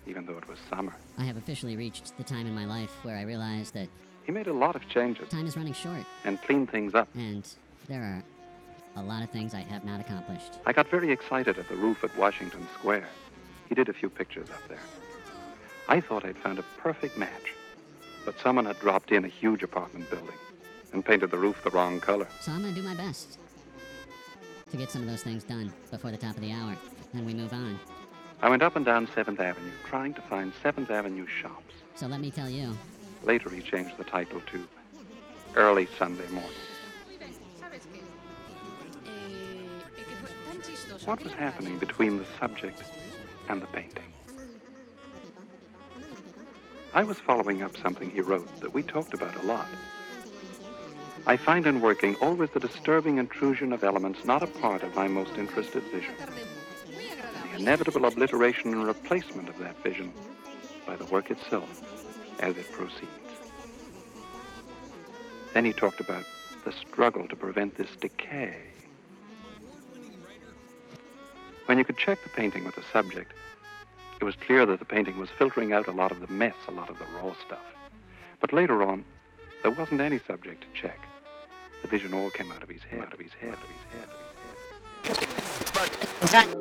even though it was summer. I have officially reached the time in my life where I realize that He made a lot of changes time is running short, and cleaned things up. and there are a lot of things I have not accomplished. I got very excited at the roof at Washington Square. He did a few pictures up there. I thought I'd found a perfect match, but someone had dropped in a huge apartment building and painted the roof the wrong color. So I'm going to do my best to get some of those things done before the top of the hour. Then we move on. I went up and down 7th Avenue, trying to find 7th Avenue shops. So let me tell you, Later, he changed the title to Early Sunday Morning. What was happening between the subject and the painting? I was following up something he wrote that we talked about a lot. I find in working always the disturbing intrusion of elements not a part of my most interested vision, and the inevitable obliteration and replacement of that vision by the work itself as it proceeds. Then he talked about the struggle to prevent this decay. When you could check the painting with the subject, it was clear that the painting was filtering out a lot of the mess, a lot of the raw stuff. But later on, there wasn't any subject to check. The vision all came out of his head, out of his head, out of his head, out of his head.